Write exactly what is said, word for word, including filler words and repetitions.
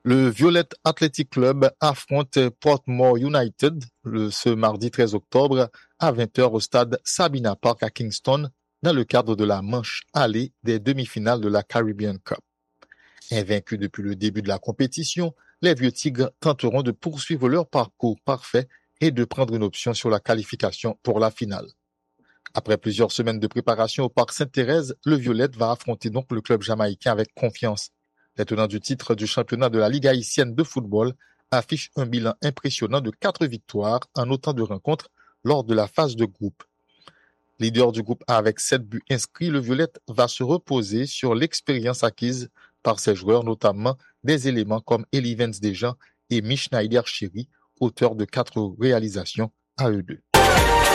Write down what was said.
Le Violet Athletic Club affronte Portmore United le, ce mardi treize octobre à vingt heures au stade Sabina Park à Kingston dans le cadre de la manche allée des demi-finales de la Caribbean Cup. Invaincus depuis le début de la compétition, les Vieux Tigres tenteront de poursuivre leur parcours parfait et de prendre une option sur la qualification pour la finale. Après plusieurs semaines de préparation au Parc Sainte-Thérèse, le Violet va affronter donc le club jamaïcain avec confiance. Les tenants du titre du championnat de la Ligue haïtienne de football affichent un bilan impressionnant de quatre victoires en autant de rencontres lors de la phase de groupe. Leader du groupe A avec sept buts inscrits, le Violet va se reposer sur l'expérience acquise par ses joueurs, notamment des éléments comme Eli Vance Desjans et Mich Schneider Chéri, auteurs de quatre réalisations à eux deux.